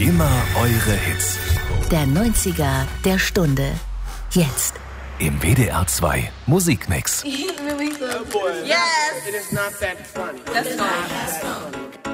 Immer eure Hits. Der 90er der Stunde. Jetzt. Im WDR 2 Musikmix. Yes! It is not that funny. That's not.